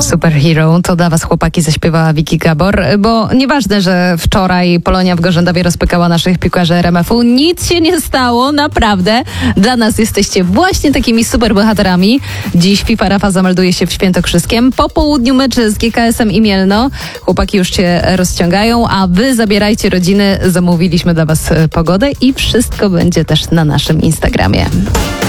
Superhero, to dla was chłopaki zaśpiewała Vicky Gabor, bo nieważne, że wczoraj Polonia w Gorzendowie rozpykała naszych piłkarzy RMF-u, nic się nie stało, naprawdę. Dla nas jesteście właśnie takimi superbohaterami. Dziś FIFA Rafa zamelduje się w Świętokrzyskiem. Po południu mecz z GKS-em i Mielno. Chłopaki już się rozciągają, a wy zabierajcie rodziny. Zamówiliśmy dla was pogodę i wszystko będzie też na naszym Instagramie.